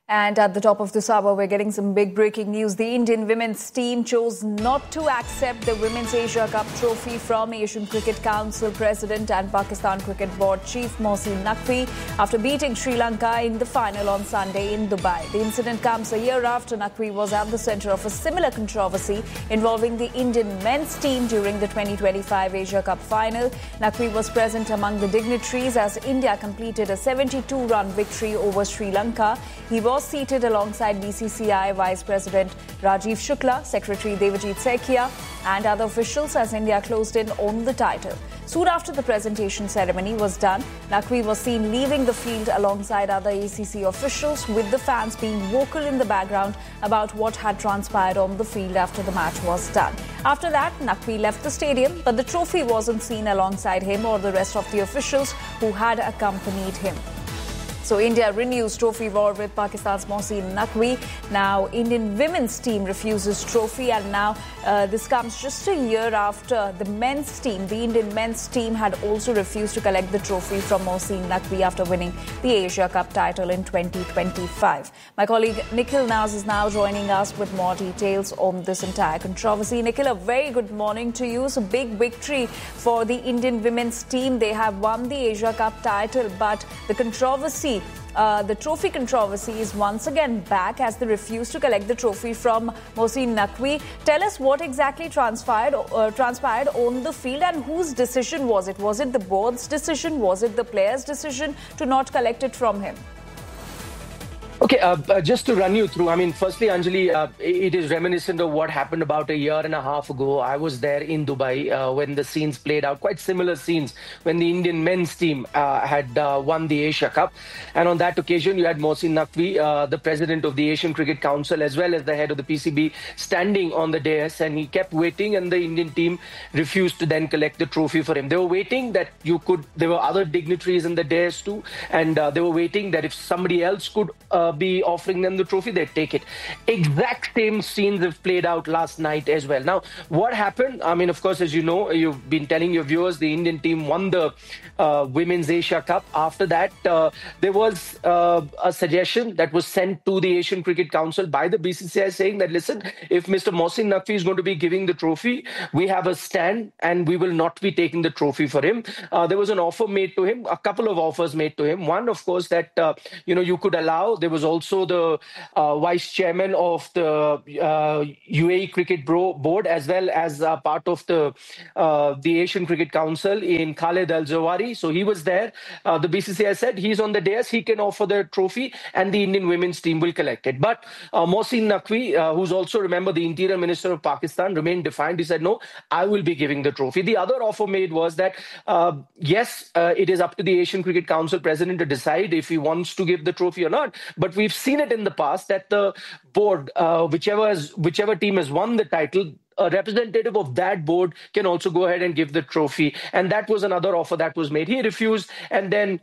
And at the top of this hour, we're getting some big breaking news. The Indian women's team chose not to accept the Women's Asia Cup trophy from Asian Cricket Council President and Pakistan Cricket Board Chief Mohsin Naqvi after beating Sri Lanka in the final on Sunday in Dubai. The incident comes a year after Naqvi was at the centre of a similar controversy involving the Indian men's team during the 2025 Asia Cup final. Naqvi was present among the dignitaries as India completed a 72-run victory over Sri Lanka. He was seated alongside BCCI Vice President Rajiv Shukla, Secretary Devajit Saikia and other officials as India closed in on the title. Soon after the presentation ceremony was done, Naqvi was seen leaving the field alongside other ACC officials, with the fans being vocal in the background about what had transpired on the field after the match was done. After that, Naqvi left the stadium, but the trophy wasn't seen alongside him or the rest of the officials who had accompanied him. So India renews trophy war with Pakistan's Mohsin Naqvi. Now Indian women's team refuses trophy, and now this comes just a year after the men's team. The Indian men's team had also refused to collect the trophy from Mohsin Naqvi after winning the Asia Cup title in 2025. My colleague Nikhil Naz is now joining us with more details on this entire controversy. Nikhil, a very good morning to you. So big victory for the Indian women's team. They have won the Asia Cup title, but the controversy, the trophy controversy is once again back as they refuse to collect the trophy from Mohsin Naqvi. Tell us what exactly transpired on the field, and whose decision was it? Was it the board's decision? Was it the players' decision to not collect it from him? Okay, just to run you through, firstly, Anjali, it is reminiscent of what happened about a year and a half ago. I was there in Dubai when the scenes played out, quite similar scenes, when the Indian men's team had won the Asia Cup. And on that occasion, you had Mohsin Naqvi, the president of the Asian Cricket Council, as well as the head of the PCB, standing on the dais, and he kept waiting, and the Indian team refused to then collect the trophy for him. They were waiting that there were other dignitaries in the dais too, and they were waiting that if somebody else could be offering them the trophy, they'd take it. Exact same scenes have played out last night as well. Now, what happened? Of course, as you know, you've been telling your viewers, the Indian team won the Women's Asia Cup. After that, there was a suggestion that was sent to the Asian Cricket Council by the BCCI saying that, listen, if Mr. Mohsin Naqvi is going to be giving the trophy, we have a stand and we will not be taking the trophy for him. There was an offer made to him, a couple of offers made to him. One, of course, that, you could allow. There was also the vice chairman of the UAE Cricket Board, as well as part of the Asian Cricket Council in Khaled Al-Zawari. So he was there. The BCCI said he's on the dais, he can offer the trophy and the Indian women's team will collect it. But Mohsin Naqvi, who's also, remember, the Interior Minister of Pakistan, remained defiant. He said, no, I will be giving the trophy. The other offer made was that, yes, it is up to the Asian Cricket Council president to decide if he wants to give the trophy or not. But we've seen it in the past that the board, whichever team has won the title, a representative of that board can also go ahead and give the trophy. And that was another offer that was made. He refused. And then,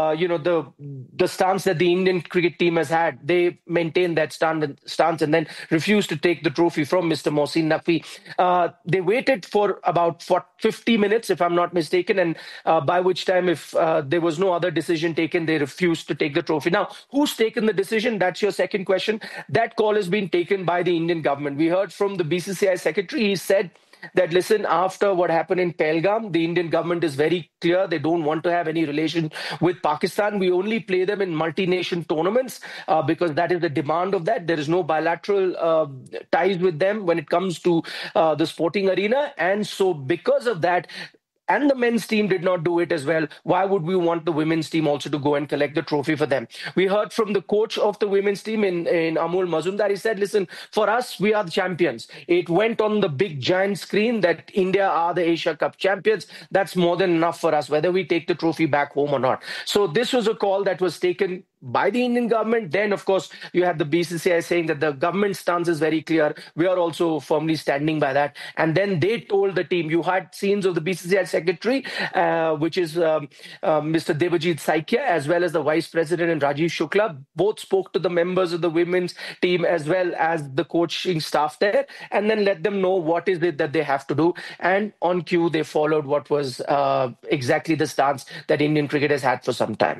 the stance that the Indian cricket team has had, they maintained that stance and then refused to take the trophy from Mr. Mohsin Naqvi. They waited for about 50 minutes, if I'm not mistaken. And by which time, if there was no other decision taken, they refused to take the trophy. Now, who's taken the decision? That's your second question. That call has been taken by the Indian government. We heard from the BCCI secretary. He said that, listen, after what happened in Pahalgam, the Indian government is very clear. They don't want to have any relation with Pakistan. We only play them in multi-nation tournaments because that is the demand of that. There is no bilateral ties with them when it comes to the sporting arena. And so because of that, and the men's team did not do it as well, why would we want the women's team also to go and collect the trophy for them? We heard from the coach of the women's team in Amol Mazumdar. He said, listen, for us, we are the champions. It went on the big giant screen that India are the Asia Cup champions. That's more than enough for us, whether we take the trophy back home or not. So this was a call that was taken by the Indian government. Then, of course, you have the BCCI saying that the government stance is very clear. We are also firmly standing by that. And then they told the team, you had scenes of the BCCI secretary, which is Mr. Devajit Saikia, as well as the vice president and Rajiv Shukla. Both spoke to the members of the women's team as well as the coaching staff there, and then let them know what is it that they have to do. And on cue, they followed what was exactly the stance that Indian cricket has had for some time.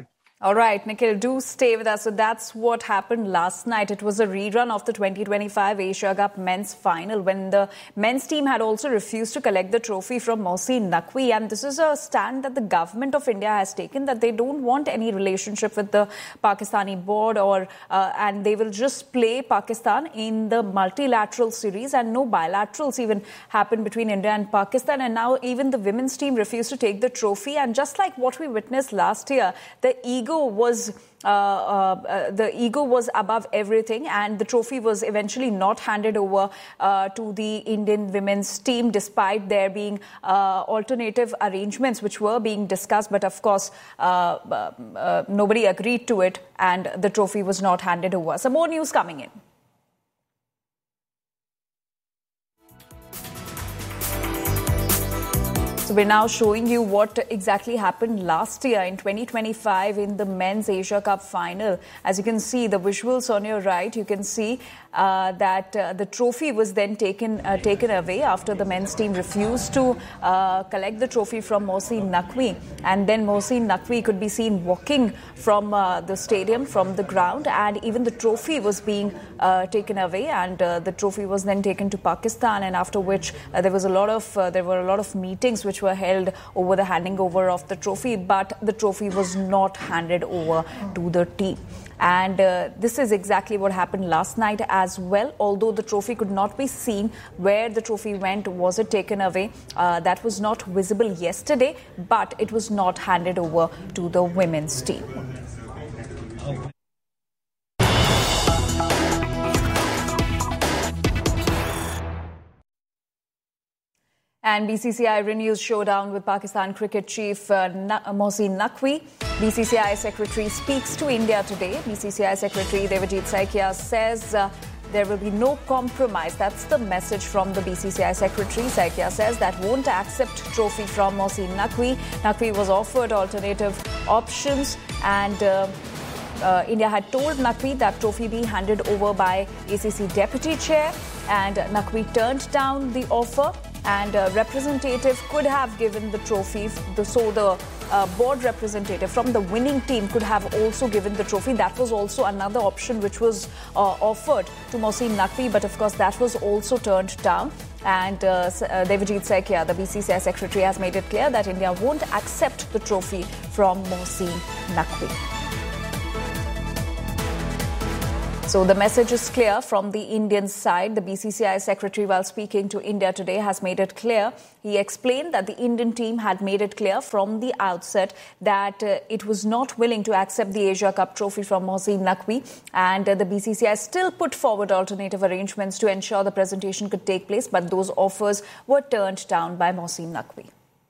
All right, Nikhil, do stay with us. So that's what happened last night. It was a rerun of the 2025 Asia Cup men's final when the men's team had also refused to collect the trophy from Mohsin Naqvi. And this is a stand that the government of India has taken, that they don't want any relationship with the Pakistani board and they will just play Pakistan in the multilateral series, and no bilaterals even happen between India and Pakistan. And now even the women's team refused to take the trophy. And just like what we witnessed last year, the ego was above everything, and the trophy was eventually not handed over to the Indian women's team, despite there being alternative arrangements which were being discussed. But of course, nobody agreed to it, and the trophy was not handed over. Some more news coming in. So we're now showing you what exactly happened last year in 2025 in the Men's Asia Cup final. As you can see, the visuals on your right, you can see that the trophy was then taken away after the men's team refused to collect the trophy from Mohsin Naqvi. And then Mohsin Naqvi could be seen walking from the stadium, from the ground, and even the trophy was being taken away, and the trophy was then taken to Pakistan, and after which there were a lot of meetings which were held over the handing over of the trophy, but the trophy was not handed over to the team. And this is exactly what happened last night as well. Although the trophy could not be seen where the trophy went, was it taken away? That was not visible yesterday, but it was not handed over to the women's team. And BCCI renews showdown with Pakistan cricket chief Mohsin Naqvi. BCCI secretary speaks to India today. BCCI secretary Devajit Saikia says there will be no compromise. That's the message from the BCCI secretary. Saikia says that won't accept trophy from Mohsin Naqvi. Naqvi was offered alternative options, and India had told Naqvi that trophy be handed over by ACC deputy chair, and Naqvi turned down the offer. And representative could have given the trophy, so the board representative from the winning team could have also given the trophy. That was also another option which was offered to Mohsin Naqvi, but of course that was also turned down. And Devajit Saikia, the BCCI secretary, has made it clear that India won't accept the trophy from Mohsin Naqvi. So the message is clear from the Indian side. The BCCI secretary, while speaking to India today, has made it clear. He explained that the Indian team had made it clear from the outset that it was not willing to accept the Asia Cup trophy from Mohsin Naqvi, and the BCCI still put forward alternative arrangements to ensure the presentation could take place, but those offers were turned down by Mohsin Naqvi.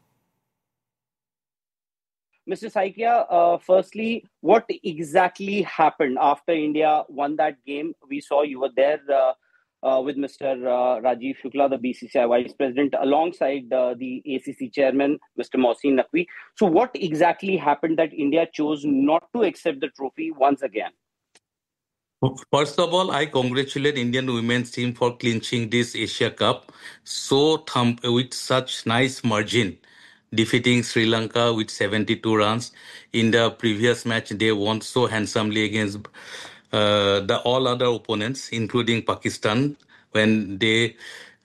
Mr. Saikia, firstly, what exactly happened after India won that game? We saw you were there with Mr. Rajiv Shukla, the BCCI Vice President, alongside the ACC Chairman, Mr. Mohsin Naqvi. So what exactly happened that India chose not to accept the trophy once again? First of all, I congratulate Indian women's team for clinching this Asia Cup with such nice margin, defeating Sri Lanka with 72 runs. In the previous match, they won so handsomely against all other opponents, including Pakistan, when they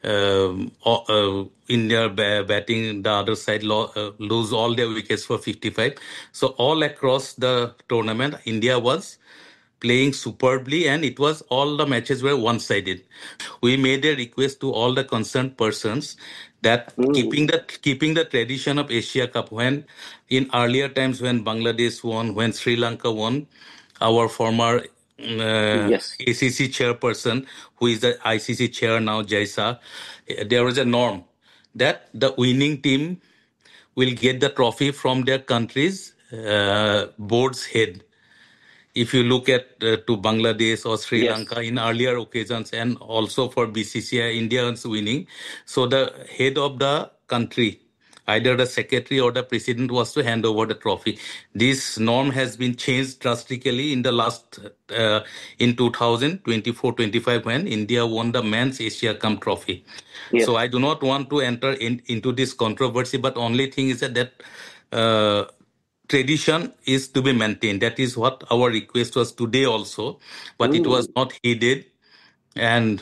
India batting the other side lose all their wickets for 55. So all across the tournament, India was playing superbly, and it was all the matches were one-sided. We made a request to all the concerned persons that keeping the tradition of Asia Cup, when in earlier times when Bangladesh won, when Sri Lanka won, our former ACC chairperson, who is the ICC chair now, Jaisa, there was a norm that the winning team will get the trophy from their country's board's head. If you look at to Bangladesh or Sri Lanka in earlier occasions, and also for BCCI, Indians winning, so the head of the country, either the secretary or the president, was to hand over the trophy. This norm has been changed drastically in the last, in 2024-25, when India won the Men's Asia Cup trophy. Yes. So I do not want to enter into this controversy, but only thing is that tradition is to be maintained. That is what our request was today also, but it was not heeded. And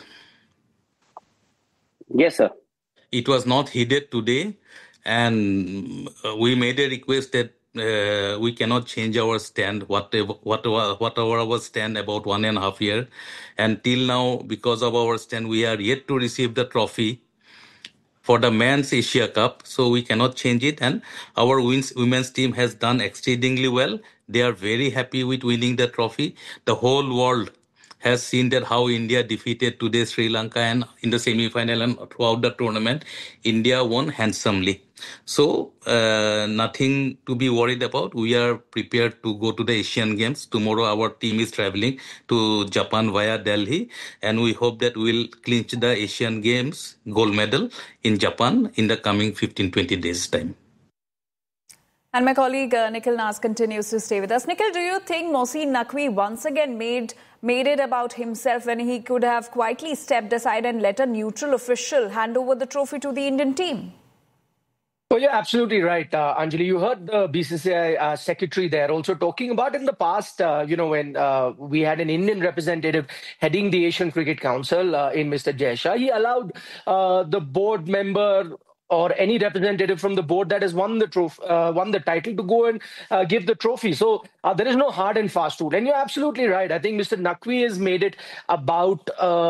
Yes, sir. it was not heeded today. And we made a request that we cannot change our stand, whatever our stand about 1.5 years. And till now, because of our stand, we are yet to receive the trophy for the men's Asia Cup, so we cannot change it. And our women's team has done exceedingly well. They are very happy with winning the trophy. The whole world has seen that how India defeated today Sri Lanka, and in the semi-final and throughout the tournament, India won handsomely. So nothing to be worried about. We are prepared to go to the Asian Games. Tomorrow our team is traveling to Japan via Delhi, and we hope that we'll clinch the Asian Games gold medal in Japan in the coming 15-20 days time. And my colleague Nikhil Nas continues to stay with us. Nikhil, do you think Mohsin Naqvi once again made it about himself when he could have quietly stepped aside and let a neutral official hand over the trophy to the Indian team? Well, you're absolutely right, Anjali. You heard the BCCI secretary there also talking about in the past, when we had an Indian representative heading the Asian Cricket Council in Mr. Jay Shah, he allowed the board member or any representative from the board that has won the title to go and give the trophy. So there is no hard and fast rule. And you're absolutely right. I think Mr. Naqvi has made it about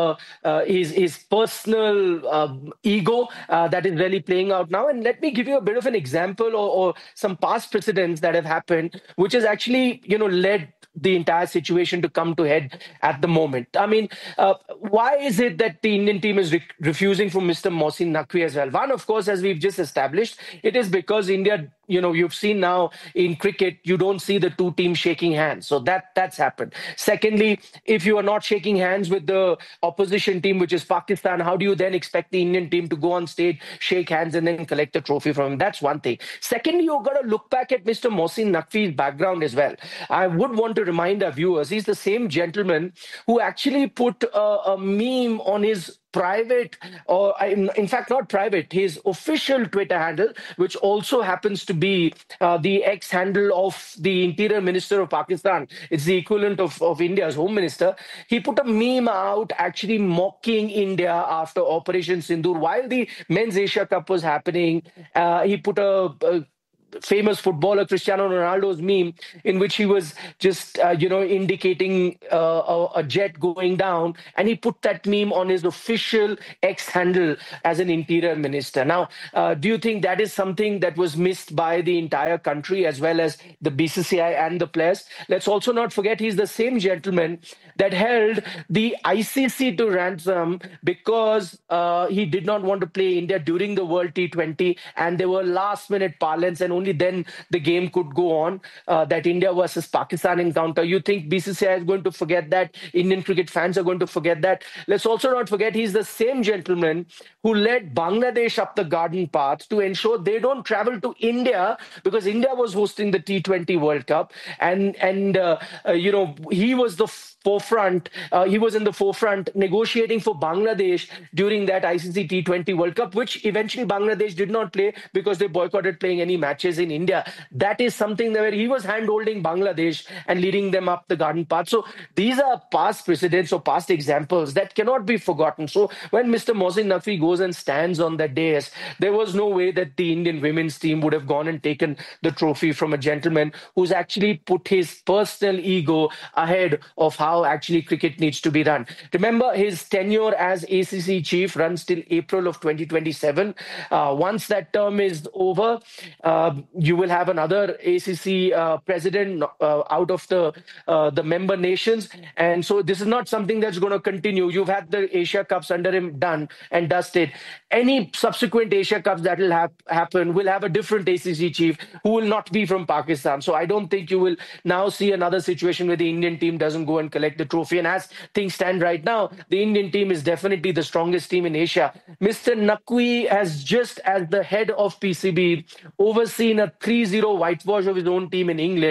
his personal ego that is really playing out now. And let me give you a bit of an example or some past precedents that have happened, which has actually, led the entire situation to come to head at the moment. I mean, why is it that the Indian team is refusing from Mr. Mohsin Naqvi as well? One, of course, as we've just established, it is because India, you've seen now in cricket, you don't see the two teams shaking hands. So that's happened. Secondly, if you are not shaking hands with the opposition team, which is Pakistan, how do you then expect the Indian team to go on stage, shake hands, and then collect a trophy from him? That's one thing. Secondly, you've got to look back at Mr. Mohsin Naqvi's background as well. I would want to remind our viewers, he's the same gentleman who actually put a meme on his private, or in fact not private, his official Twitter handle, which also happens to be the X handle of the Interior Minister of Pakistan. It's the equivalent of India's Home Minister. He put a meme out actually mocking India after Operation Sindoor. While the Men's Asia Cup was happening, he put a famous footballer Cristiano Ronaldo's meme in which he was just indicating a jet going down, and he put that meme on his official X handle as an interior minister. Now, do you think that is something that was missed by the entire country as well as the BCCI and the players? Let's also not forget he's the same gentleman that held the ICC to ransom because he did not want to play India during the World T20, and there were last minute parlance, and only then the game could go on, that India versus Pakistan encounter. You think BCCI is going to forget that? Indian cricket fans are going to forget that? Let's also not forget he's the same gentleman who led Bangladesh up the garden path to ensure they don't travel to India because India was hosting the T20 World Cup. And he was the forefront. He was in the forefront negotiating for Bangladesh during that ICC T20 World Cup, which eventually Bangladesh did not play because they boycotted playing any matches in India. That is something where he was hand-holding Bangladesh and leading them up the garden path. So these are past precedents or past examples that cannot be forgotten. So when Mr. Mohsin Naqvi goes and stands on that dais, there was no way that the Indian women's team would have gone and taken the trophy from a gentleman who's actually put his personal ego ahead of how actually cricket needs to be run. Remember, his tenure as ACC chief runs till April of 2027. Once that term is over, you will have another ACC president out of the member nations. And so this is not something that's going to continue. You've had the Asia Cups under him done and dusted. Any subsequent Asia Cups that will happen will have a different ACC chief who will not be from Pakistan. So I don't think you will now see another situation where the Indian team doesn't go and collect the trophy. And as things stand right now, the Indian team is definitely the strongest team in Asia. Mr. Naqvi has just as the head of PCB overseen a 3-0 whitewash of his own team in England.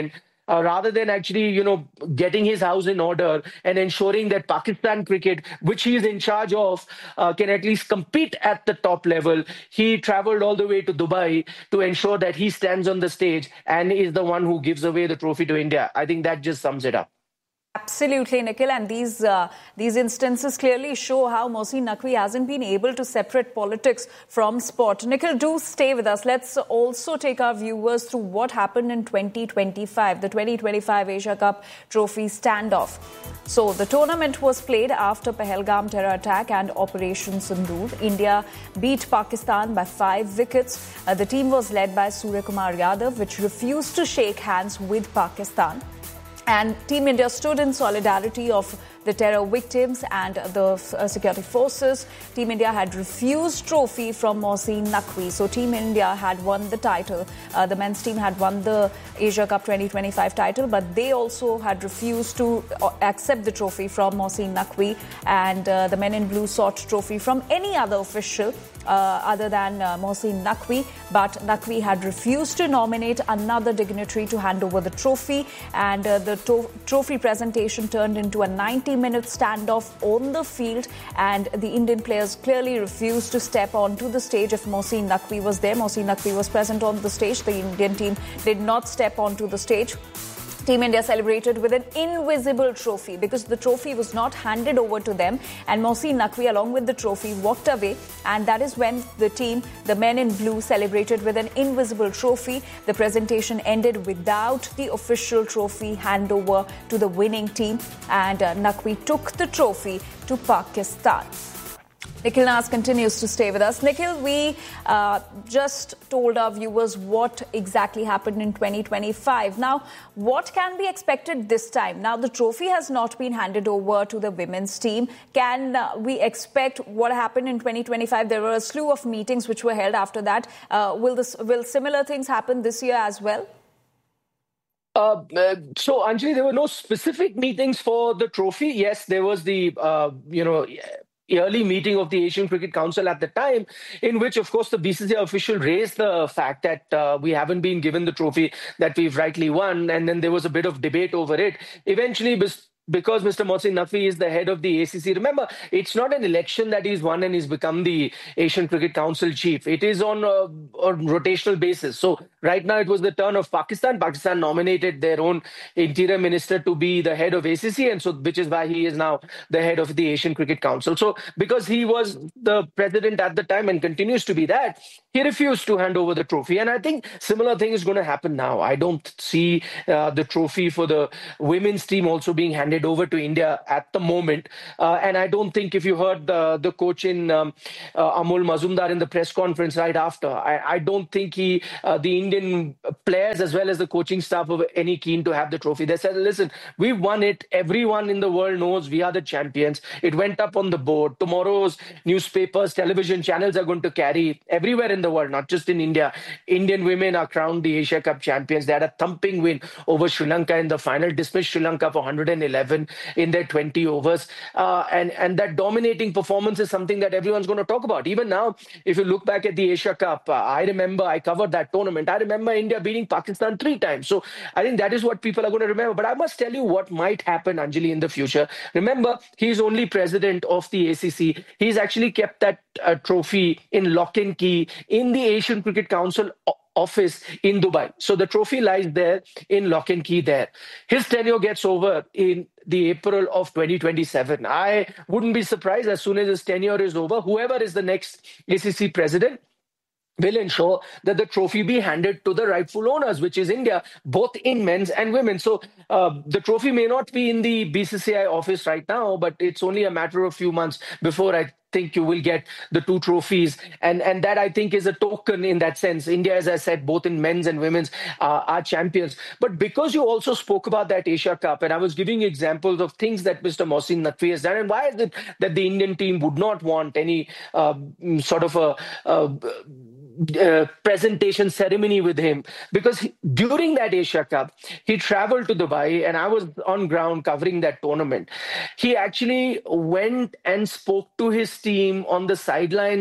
rather than actually, getting his house in order and ensuring that Pakistan cricket, which he is in charge of, can at least compete at the top level. He traveled all the way to Dubai to ensure that he stands on the stage and is the one who gives away the trophy to India. I think that just sums it up. Absolutely, Nikhil, and these instances clearly show how Mohsin Naqvi hasn't been able to separate politics from sport. Nikhil, do stay with us. Let's also take our viewers through what happened in 2025, the 2025 Asia Cup Trophy standoff. So the tournament was played after Pahalgam terror attack and Operation Sindoor. India beat Pakistan by 5 wickets. The team was led by Surya Kumar Yadav, which refused to shake hands with Pakistan. And Team India stood in solidarity of the terror victims and the security forces. Team India had refused trophy from Mohsin Naqvi. So Team India had won the title. The men's team had won the Asia Cup 2025 title, but they also had refused to accept the trophy from Mohsin Naqvi. And the men in blue sought trophy from any other official other than Mohsin Naqvi. But Naqvi had refused to nominate another dignitary to hand over the trophy. And the trophy presentation turned into a 90-minute standoff on the field, and the Indian players clearly refused to step onto the stage if Mohsin Naqvi was there. Mohsin Naqvi was present on the stage. The Indian team did not step onto the stage. Team India celebrated with an invisible trophy because the trophy was not handed over to them, and Mohsin Naqvi along with the trophy walked away, and that is when the men in blue, celebrated with an invisible trophy. The presentation ended without the official trophy handover to the winning team, and Naqvi took the trophy to Pakistan. Nikhil Nas continues to stay with us. Nikhil, we just told our viewers what exactly happened in 2025. Now, what can be expected this time? Now, the trophy has not been handed over to the women's team. Can we expect what happened in 2025? There were a slew of meetings which were held after that. Will similar things happen this year as well? So, Anjali, there were no specific meetings for the trophy. Yes, there was the, yearly meeting of the Asian Cricket Council at the time, in which, of course, the BCCI official raised the fact that we haven't been given the trophy that we've rightly won. And then there was a bit of debate over it. Eventually, because Mr. Mohsin Naqvi is the head of the ACC, remember, it's not an election that he's won and he's become the Asian Cricket Council chief. It is on a rotational basis. So right now it was the turn of Pakistan. Pakistan nominated their own interior minister to be the head of ACC, and so which is why he is now the head of the Asian Cricket Council. So because he was the president at the time and continues to be that, he refused to hand over the trophy. And I think similar thing is going to happen now. I don't see the trophy for the women's team also being handed over to India at the moment. And I don't think, if you heard the coach in Amol Mazumdar in the press conference right after, I don't think the Indian players as well as the coaching staff were any keen to have the trophy. They said, listen, we've won it. Everyone in the world knows we are the champions. It went up on the board. Tomorrow's newspapers, television channels are going to carry everywhere in the world, not just in India. Indian women are crowned the Asia Cup champions. They had a thumping win over Sri Lanka in the final, dismissed Sri Lanka for 111 in their 20 overs. And that dominating performance is something that everyone's going to talk about. Even now, if you look back at the Asia Cup, I remember I covered that tournament. I remember India beating Pakistan 3 times. So I think that is what people are going to remember. But I must tell you what might happen, Anjali, in the future. Remember, he's only president of the ACC. He's actually kept that trophy in lock and key in the Asian Cricket Council office in Dubai. So the trophy lies there in lock and key there. His tenure gets over in the April of 2027. I wouldn't be surprised as soon as his tenure is over, whoever is the next ACC president will ensure that the trophy be handed to the rightful owners, which is India, both in men's and women. So the trophy may not be in the BCCI office right now, but it's only a matter of a few months before I think you will get the 2 trophies. And that, I think, is a token in that sense. India, as I said, both in men's and women's are champions. But because you also spoke about that Asia Cup, and I was giving examples of things that Mr. Mohsin Naqvi has done, and why is it that the Indian team would not want any sort of a presentation ceremony with him, because during that Asia Cup, he traveled to Dubai and I was on ground covering that tournament. He actually went and spoke to his team on the sidelines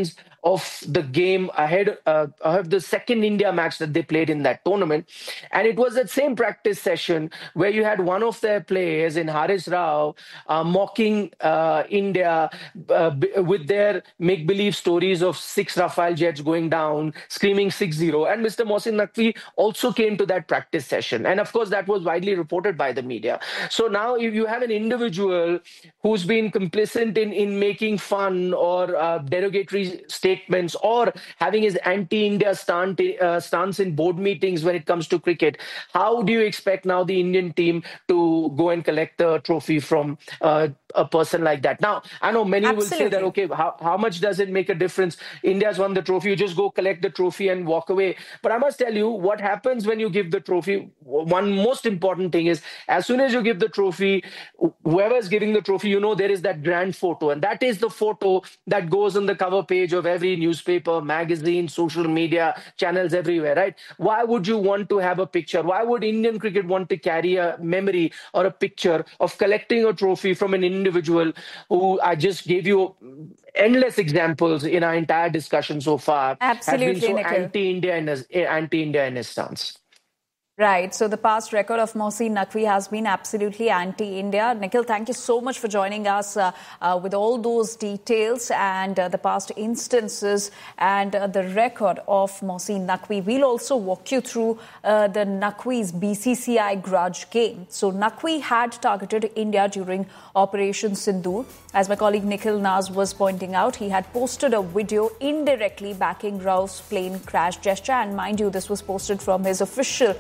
of the game ahead of the second India match that they played in that tournament. And it was that same practice session where you had one of their players in Haris Rao mocking India with their make-believe stories of 6 Rafale jets going down, screaming 6-0. And Mr. Mohsin Naqvi also came to that practice session. And of course, that was widely reported by the media. So now if you have an individual who's been complicit in making fun or derogatory statements or having his anti-India stance in board meetings when it comes to cricket, how do you expect now the Indian team to go and collect the trophy from a person like that? Now, I know many will say that, okay, how much does it make a difference? India's won the trophy, you just go collect the trophy and walk away. But I must tell you, what happens when you give the trophy, one most important thing is, as soon as you give the trophy, whoever is giving the trophy, you know there is that grand photo. And that is the photo that goes on the cover page of every newspaper, magazine, social media, channels everywhere, right? Why would you want to have a picture? Why would Indian cricket want to carry a memory or a picture of collecting a trophy from an individual who I just gave you endless examples in our entire discussion so far? Absolutely, has been so Nikhil. anti-India in his stance. Right. So the past record of Mohsin Naqvi has been absolutely anti-India. Nikhil, thank you so much for joining us with all those details and the past instances and the record of Mohsin Naqvi. We'll also walk you through the Naqvi's BCCI grudge game. So Naqvi had targeted India during Operation Sindoor. As my colleague Nikhil Naz was pointing out, he had posted a video indirectly backing Rao's plane crash gesture. And mind you, this was posted from his official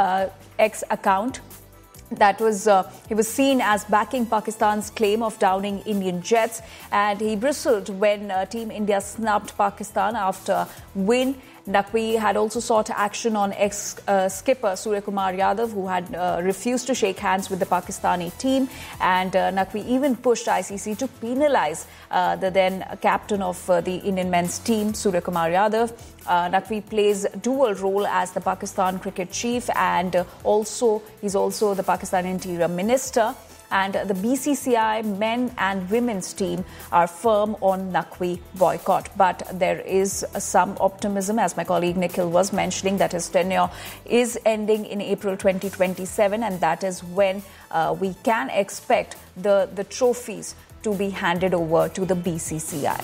X account. That was he was seen as backing Pakistan's claim of downing Indian jets, and he bristled when Team India snubbed Pakistan after win. Naqvi had also sought action on ex-skipper Surya Kumar Yadav, who had refused to shake hands with the Pakistani team. And Naqvi even pushed ICC to penalise the then captain of the Indian men's team, Surya Kumar Yadav. Naqvi plays dual role as the Pakistan cricket chief and he's also the Pakistan Interior Minister. And the BCCI men and women's team are firm on Naqvi boycott. But there is some optimism, as my colleague Nikhil was mentioning, that his tenure is ending in April 2027, and that is when we can expect the trophies to be handed over to the BCCI.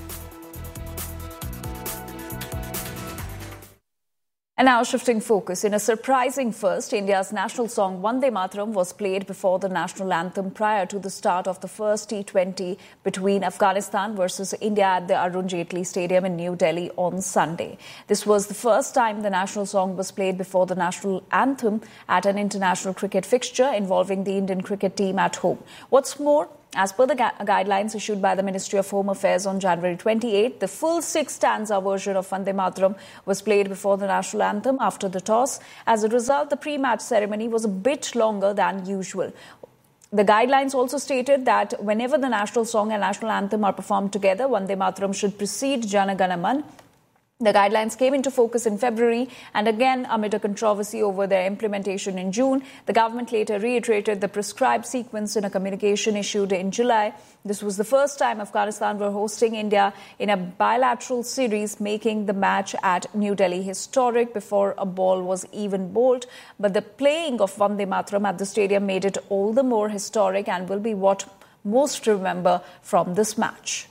And now shifting focus. In a surprising first, India's national song Vande Mataram was played before the national anthem prior to the start of the first T20 between Afghanistan versus India at the Arun Jaitley Stadium in New Delhi on Sunday. This was the first time the national song was played before the national anthem at an international cricket fixture involving the Indian cricket team at home. What's more, as per the guidelines issued by the Ministry of Home Affairs on January 28, the full 6-stanza version of Vande Mataram was played before the national anthem after the toss. As a result, the pre-match ceremony was a bit longer than usual. The guidelines also stated that whenever the national song and national anthem are performed together, Vande Mataram should precede Jana Gana Man. The guidelines came into focus in February, and again, amid a controversy over their implementation in June, the government later reiterated the prescribed sequence in a communication issued in July. This was the first time Afghanistan were hosting India in a bilateral series, making the match at New Delhi historic before a ball was even bowled. But the playing of Vande Mataram at the stadium made it all the more historic and will be what most remember from this match.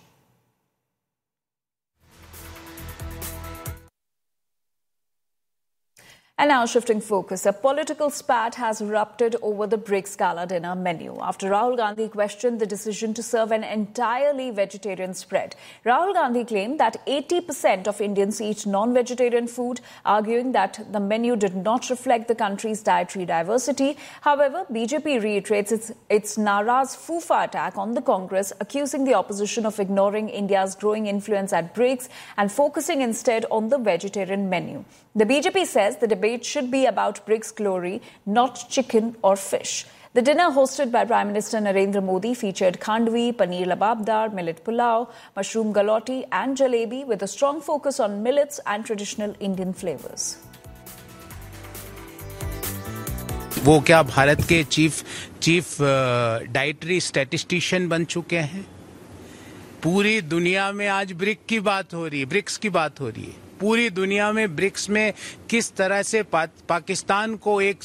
And now shifting focus, a political spat has erupted over the BRICS Gala dinner menu after Rahul Gandhi questioned the decision to serve an entirely vegetarian spread. Rahul Gandhi claimed that 80% of Indians eat non-vegetarian food, arguing that the menu did not reflect the country's dietary diversity. However, BJP reiterates its Naraz Fufa attack on the Congress, accusing the opposition of ignoring India's growing influence at BRICS and focusing instead on the vegetarian menu. The BJP says the debate should be about BRICS glory, not chicken or fish. The dinner hosted by Prime Minister Narendra Modi featured khandvi, paneer lababdar, millet pulao, mushroom galoti and jalebi with a strong focus on millets and traditional Indian flavors. वो क्या भारत के chief dietary statistician बन चुके हैं? पूरी दुनिया में आज ब्रिक्स की बात हो रही है। पूरी दुनिया में ब्रिक्स में किस तरह से पाकिस्तान को एक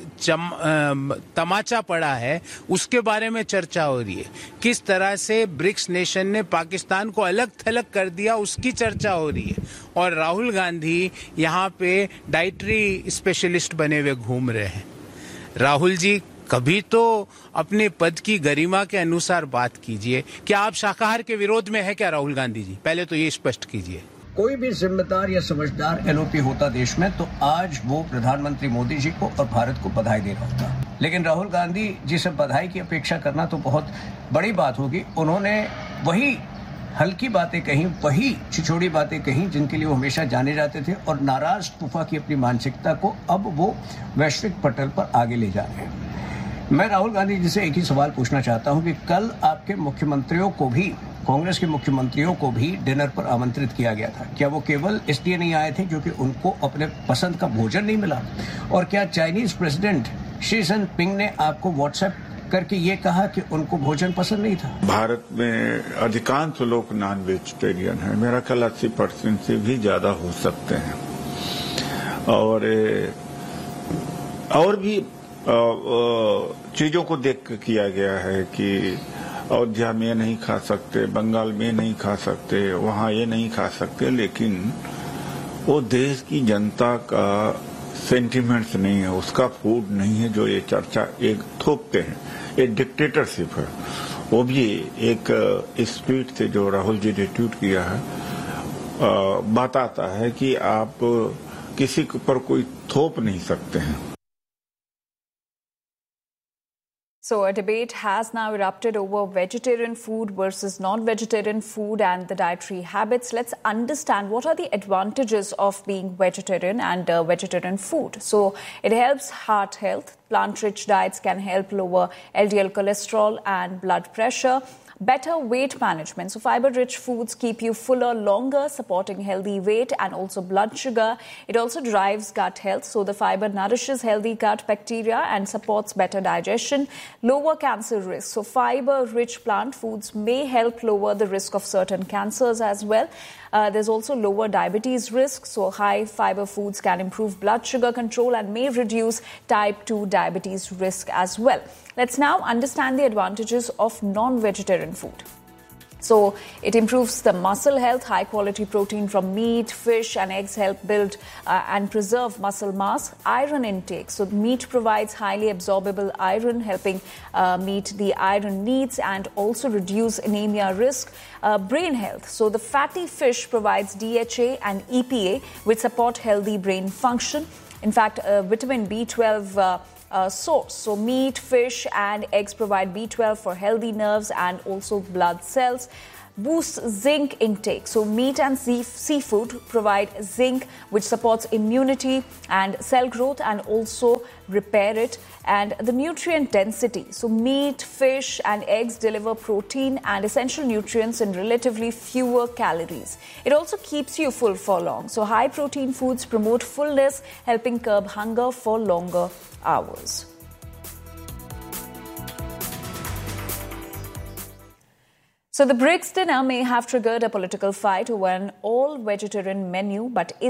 तमाचा पड़ा है उसके बारे में चर्चा हो रही है। किस तरह से ब्रिक्स नेशन ने पाकिस्तान को अलग थलग कर दिया उसकी चर्चा हो रही है। और राहुल गांधी यहाँ पे डाइटरी स्पेशलिस्ट बने हुए घूम रहे हैं। राहुल जी, कभी तो अपने पद की गरिमा के अनुसार बात कीजिए। क्या आप शाकाहार के विरोध में है क्या राहुल गांधी जी? पहले तो ये स्पष्ट कीजिए। कोई भी जिम्मेदार या समझदार एलओपी होता देश में तो आज वो प्रधानमंत्री मोदी जी को और भारत को बधाई दे रहा होता। लेकिन राहुल गांधी जी से बधाई की अपेक्षा करना तो बहुत बड़ी बात होगी। उन्होंने वही हल्की बातें कही, वही छिछोड़ी बातें कही जिनके लिए वो हमेशा जाने जाते थे, और नाराज तुफा की अपनी मानसिकता को अब वो वैश्विक पटल पर आगे ले जा रहे हैं। मैं राहुल गांधी जी से एक ही सवाल पूछना चाहता हूं कि कल आपके मुख्यमंत्रियों को भी, कांग्रेस के मुख्यमंत्रियों को भी डिनर पर आमंत्रित किया गया था। क्या वो केवल इसलिए नहीं आए थे क्योंकि उनको अपने पसंद का भोजन नहीं मिला? और क्या चाइनीज प्रेसिडेंट शी जिनपिंग ने आपको व्हाट्सएप करके ये कहा कि उनको भोजन पसंद नहीं था? भी में अधिकांश लोग नॉन वेजिटेरियन है। मेरा ख्याल 80% से भी ज्यादा हो सकते हैं। और भी चीजों को देख कर किया गया है कि अयोध्या में नहीं खा सकते, बंगाल में नहीं खा सकते, वहाँ ये नहीं खा सकते, लेकिन वो देश की जनता का सेंटिमेंट्स नहीं है, उसका फूड नहीं है जो ये चर्चा एक थोपते हैं। ये डिक्टेटरशिप है। वो भी एक स्पीड से जो राहुल जी ने ट्वीट किया है बताता है कि आप किसी पर कोई थोप नहीं सकते हैं। So a debate has now erupted over vegetarian food versus non-vegetarian food and the dietary habits. Let's understand what are the advantages of being vegetarian and vegetarian food. So it helps heart health. Plant-rich diets can help lower LDL cholesterol and blood pressure. Better weight management. So fiber-rich foods keep you fuller longer, supporting healthy weight and also blood sugar. It also drives gut health. So the fiber nourishes healthy gut bacteria and supports better digestion. Lower cancer risk. So fiber-rich plant foods may help lower the risk of certain cancers as well. There's also lower diabetes risk. So high fiber foods can improve blood sugar control and may reduce type 2 diabetes risk as well. Let's now understand the advantages of non-vegetarian food. So it improves the muscle health. High quality protein from meat, fish and eggs help build and preserve muscle mass. Iron intake. So meat provides highly absorbable iron, helping meet the iron needs and also reduce anemia risk. Brain health. So the fatty fish provides DHA and EPA, which support healthy brain function. In fact, vitamin B12 source. So meat, fish and eggs provide B12 for healthy nerves and also blood cells. Boosts zinc intake. So meat and seafood provide zinc, which supports immunity and cell growth and also repair it. And the nutrient density. So meat, fish and eggs deliver protein and essential nutrients in relatively fewer calories. It also keeps you full for long. So high protein foods promote fullness, helping curb hunger for longer hours. So the BRICS dinner may have triggered a political fight over an all-vegetarian menu, but